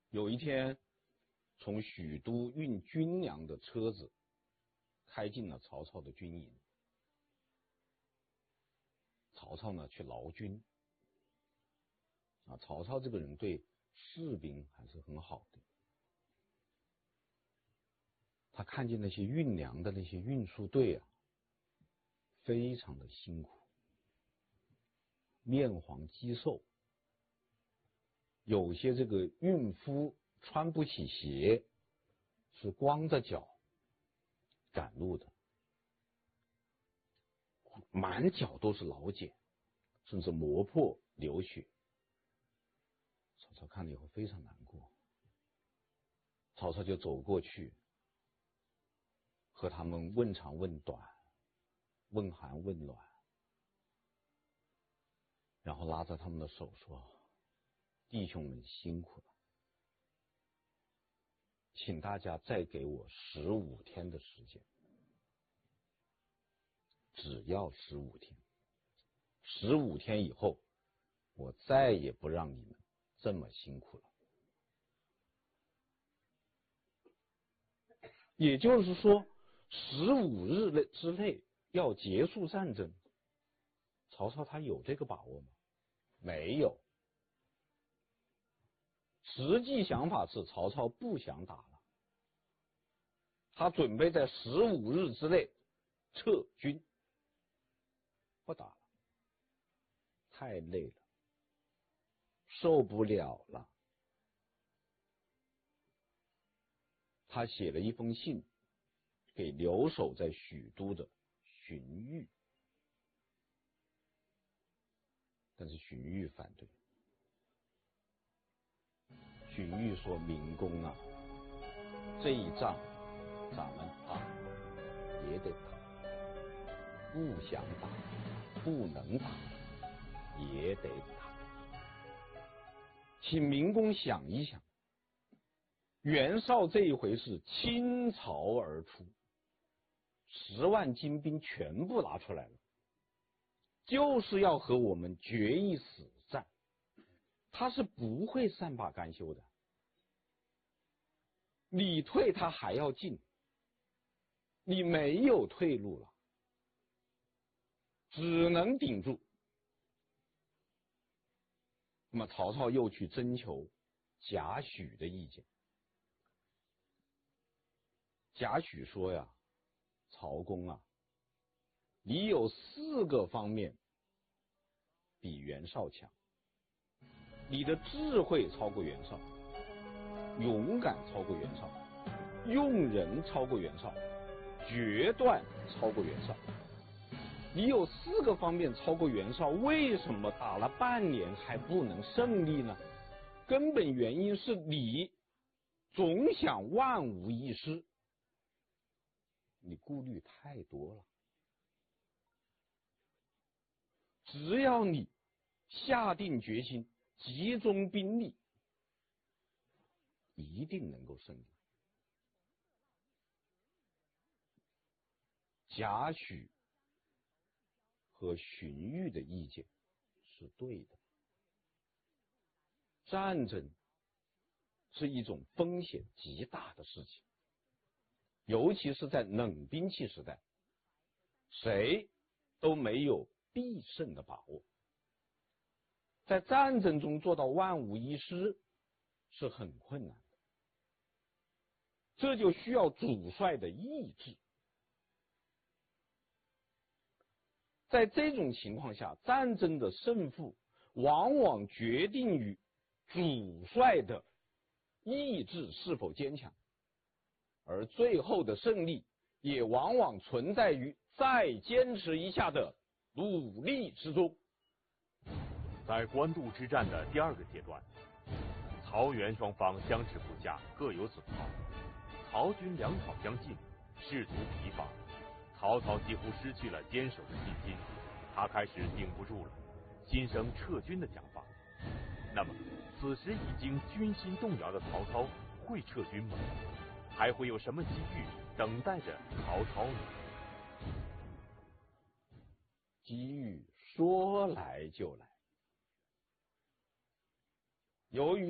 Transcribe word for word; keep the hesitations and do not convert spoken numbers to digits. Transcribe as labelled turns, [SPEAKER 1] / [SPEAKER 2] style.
[SPEAKER 1] 有一天，从许都运军粮的车子开进了曹操的军营。曹操呢去劳军啊，曹操这个人对士兵还是很好的。他看见那些运粮的那些运输队啊，非常的辛苦，面黄肌瘦，有些这个孕妇穿不起鞋，是光着脚赶路的，满脚都是老茧，甚至磨破流血。曹操看了以后非常难过，曹操就走过去，和他们问长问短，问寒问暖，然后拉着他们的手说：“弟兄们辛苦了，请大家再给我十五天的时间，只要十五天，十五天以后，我再也不让你们这么辛苦了。”也就是说，十五日内之内要结束战争，曹操他有这个把握吗？没有。实际想法是曹操不想打了，他准备在十五日之内撤军，不打了，太累了，受不了了。他写了一封信给留守在许都的荀彧，但是荀彧反对。荀彧说：“明公啊，这一仗咱们打也得打，不想打不能打也得打，请明公想一想，袁绍这一回是倾巢而出，十万精兵全部拿出来了，就是要和我们决一死战，他是不会善罢甘休的。你退他还要进，你没有退路了，只能顶住。”那么曹操又去征求贾诩的意见。贾诩说呀：“曹公啊，你有四个方面比袁绍强，你的智慧超过袁绍，勇敢超过袁绍，用人超过袁绍，决断超过袁绍。你有四个方面超过袁绍，为什么打了半年还不能胜利呢？根本原因是你总想万无一失，你顾虑太多了。只要你下定决心，集中兵力，一定能够胜利。”贾诩和荀彧的意见是对的。战争是一种风险极大的事情，尤其是在冷兵器时代，谁都没有必胜的把握。在战争中做到万无一失是很困难的，这就需要主帅的意志。在这种情况下，战争的胜负往往决定于主帅的意志是否坚强，而最后的胜利也往往存在于再坚持一下的努力之中。
[SPEAKER 2] 在官渡之战的第二个阶段，曹袁双方相持不下，各有损耗，曹军粮草将尽，士卒疲乏，曹操几乎失去了坚守的信心，他开始顶不住了，心生撤军的想法。那么，此时已经军心动摇的曹操会撤军吗？还会有什么机遇等待着曹操呢？
[SPEAKER 1] 机遇说来就来。由于